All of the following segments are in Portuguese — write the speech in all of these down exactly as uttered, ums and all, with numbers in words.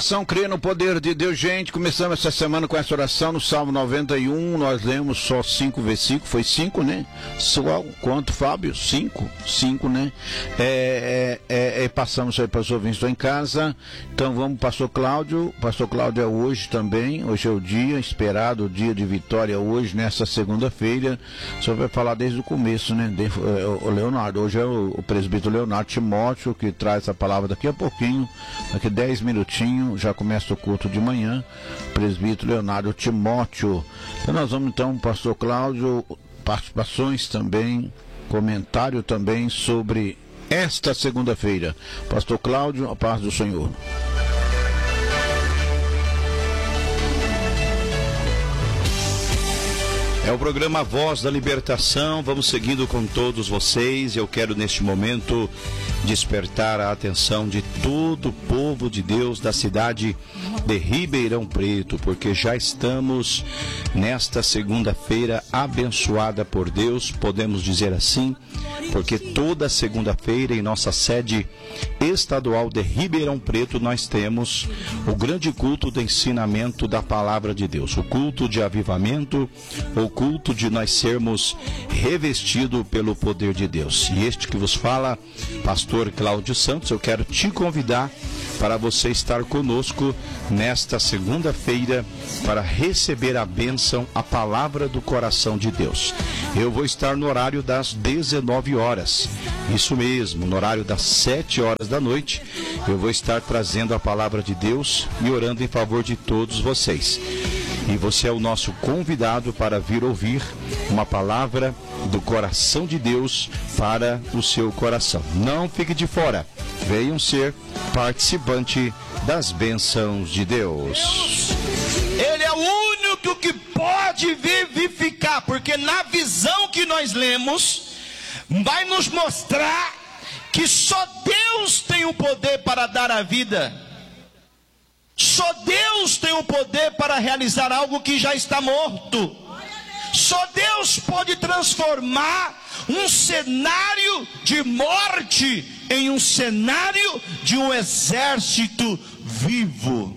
São crer no poder de Deus, gente. Começamos essa semana com essa oração no Salmo noventa e um. Nós lemos só cinco versículos. Foi cinco, né? Só quanto, Fábio? Cinco? Cinco, né? É, é, é, passamos aí para os ouvintes que estão em casa. Então vamos, pastor Cláudio. Pastor Cláudio é hoje também. Hoje é o dia esperado, o dia de vitória hoje, nessa segunda-feira. O senhor vai falar desde o começo, né? De, o Leonardo. Hoje é o, o presbítero Leonardo Timóteo que traz a palavra daqui a pouquinho. Daqui a dez minutinhos. Já começa o culto de manhã, presbítero Leonardo Timóteo. Então nós vamos então, pastor Cláudio, participações também, comentário também sobre esta segunda-feira. Pastor Cláudio, a paz do Senhor. É o programa Voz da Libertação, vamos seguindo com todos vocês. Eu quero neste momento despertar a atenção de todo o povo de Deus da cidade de Ribeirão Preto, porque já estamos nesta segunda-feira abençoada por Deus, podemos dizer assim, porque toda segunda-feira em nossa sede estadual de Ribeirão Preto nós temos o grande culto de ensinamento da palavra de Deus, o culto de avivamento, o culto de nós sermos revestidos pelo poder de Deus. E este que vos fala, pastor Cláudio Santos, eu quero te convidar para você estar conosco nesta segunda-feira para receber a bênção, a palavra do coração de Deus. Eu vou estar no horário das dezenove horas, isso mesmo, no horário das sete horas da noite, eu vou estar trazendo a palavra de Deus e orando em favor de todos vocês. E você é o nosso convidado para vir ouvir uma palavra do coração de Deus para o seu coração. Não fique de fora, venham ser participante das bênçãos de Deus. Ele é o único que pode vivificar, porque na visão que nós lemos, vai nos mostrar que só Deus tem o poder para dar a vida. Só Deus tem o poder para realizar algo que já está morto. Só Deus pode transformar um cenário de morte em um cenário de um exército vivo.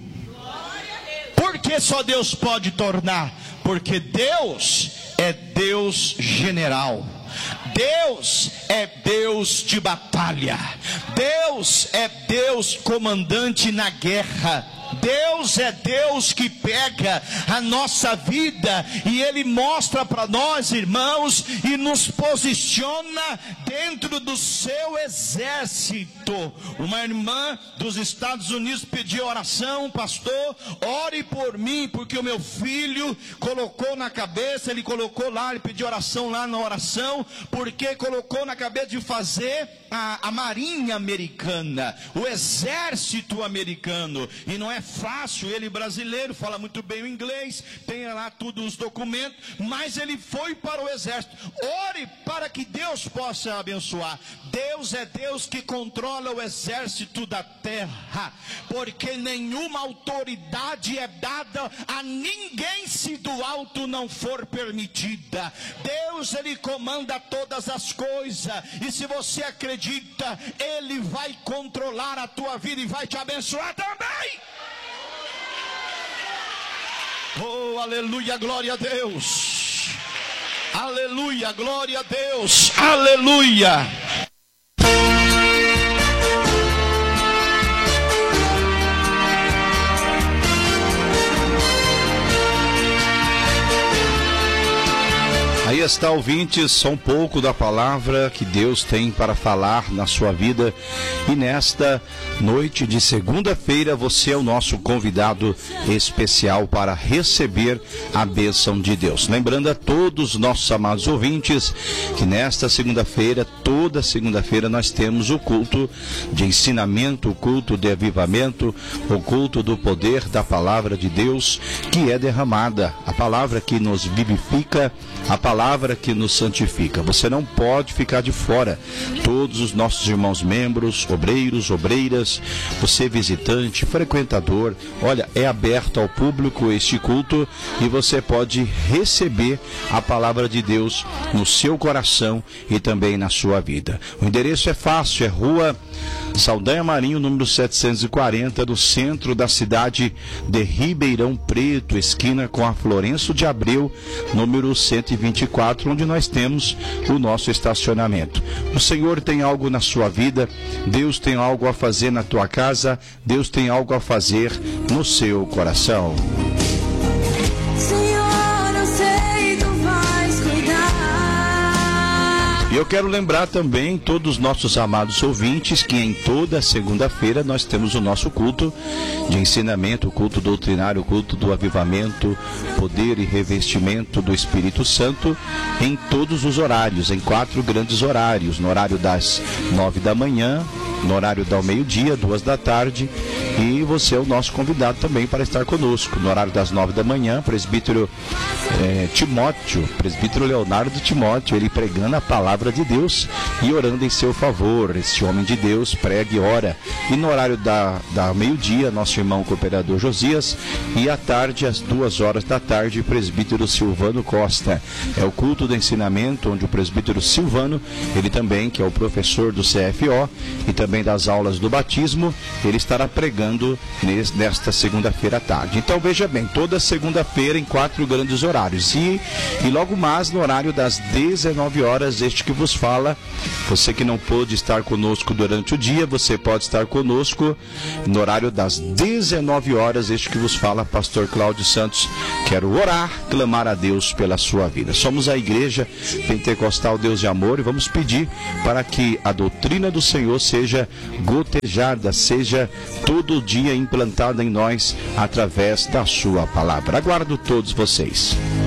Por que só Deus pode tornar? Porque Deus é Deus general. Deus é Deus de batalha. Deus é Deus comandante na guerra. Deus é Deus que pega a nossa vida e Ele mostra para nós, irmãos, e nos posiciona dentro do seu exército. Uma irmã dos Estados Unidos pediu oração, pastor, ore por mim, porque o meu filho colocou na cabeça, ele colocou lá, ele pediu oração lá na oração, porque colocou na cabeça de fazer a, a marinha americana, o exército americano, e não é fácil, ele brasileiro, fala muito bem o inglês, tem lá todos os documentos, mas ele foi para o exército. Ore para que Deus possa abençoar. Deus é Deus que controla o exército da terra, porque nenhuma autoridade é dada a ninguém se do alto não for permitida. Deus, Ele comanda todas as coisas, e se você acredita, Ele vai controlar a tua vida e vai te abençoar também. Oh, aleluia, glória a Deus. Aleluia, glória a Deus. Aleluia. Aí está, ouvintes, só um pouco da palavra que Deus tem para falar na sua vida. E nesta noite de segunda-feira, você é o nosso convidado especial para receber a bênção de Deus. Lembrando a todos os nossos amados ouvintes que nesta segunda-feira, toda segunda-feira, nós temos o culto de ensinamento, o culto de avivamento, o culto do poder da palavra de Deus que é derramada, a palavra que nos vivifica, a palavra que nos santifica. Você não pode ficar de fora. Todos os nossos irmãos membros, obreiros, obreiras, você visitante, frequentador, olha, é aberto ao público este culto e você pode receber a palavra de Deus no seu coração e também na sua vida. O endereço é fácil, é Rua Saldanha Marinho, número setecentos e quarenta, no centro da cidade de Ribeirão Preto, esquina com a Florencio de Abreu, número cento e vinte e quatro, onde nós temos o nosso estacionamento. O Senhor tem algo na sua vida, Deus tem algo a fazer na tua casa, Deus tem algo a fazer no seu coração. E eu quero lembrar também todos os nossos amados ouvintes que em toda segunda-feira nós temos o nosso culto de ensinamento, o culto doutrinário, o culto do avivamento, poder e revestimento do Espírito Santo em todos os horários, em quatro grandes horários, no horário das nove da manhã, no horário do meio-dia, duas da tarde, e você é o nosso convidado também para estar conosco. No horário das nove da manhã, presbítero é, Timóteo, presbítero Leonardo Timóteo, ele pregando a palavra de Deus e orando em seu favor. Esse homem de Deus prega e ora. E no horário da, da meio-dia, nosso irmão cooperador Josias, e à tarde, às duas horas da tarde, presbítero Silvano Costa. É o culto do ensinamento, onde o presbítero Silvano, ele também, que é o professor do C F O e também das aulas do batismo, ele estará pregando nesta segunda-feira à tarde. Então veja bem, toda segunda-feira em quatro grandes horários, e, e logo mais no horário das dezenove horas, este que vos fala, você que não pôde estar conosco durante o dia, você pode estar conosco no horário das dezenove horas, este que vos fala, pastor Cláudio Santos. Quero orar, clamar a Deus pela sua vida. Somos a Igreja Pentecostal Deus de Amor e vamos pedir para que a doutrina do Senhor seja gotejada, seja todo dia implantada em nós através da sua palavra. Aguardo todos vocês.